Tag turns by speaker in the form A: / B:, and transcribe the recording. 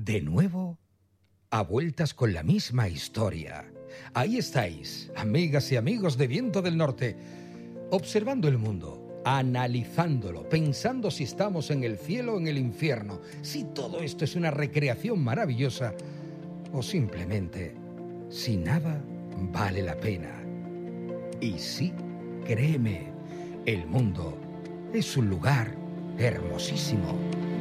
A: De nuevo, a vueltas con la misma historia. Ahí estáis, amigas y amigos de Viento del Norte, observando el mundo, analizándolo, pensando si estamos en el cielo o en el infierno, si todo esto es una recreación maravillosa o simplemente si nada vale la pena. Y sí, créeme, el mundo es un lugar hermosísimo.